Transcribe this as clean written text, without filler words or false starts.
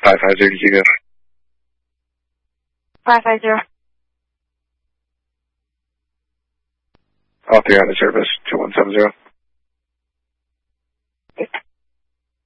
550 giga. 550. All 3 out of service. 2170.